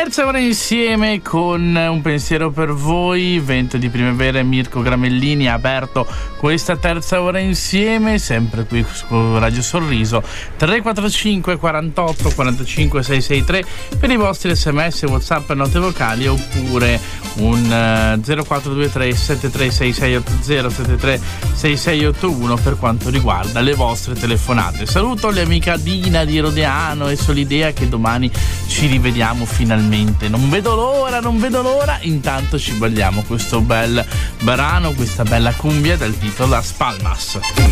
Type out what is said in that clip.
Terza ora insieme con un pensiero per voi. Vento di primavera e Mirko Gramellini ha aperto questa terza ora insieme, sempre qui su Radio Sorriso. 345 48 45 663 per i vostri sms, whatsapp e note vocali, oppure un 0423 736680 736681 per quanto riguarda le vostre telefonate. Saluto le amiche Dina di Rodeano e Solidea, che domani ci rivediamo finalmente. Non vedo l'ora. Intanto ci balliamo questo bel brano, questa bella cumbia dal titolo Las Palmas.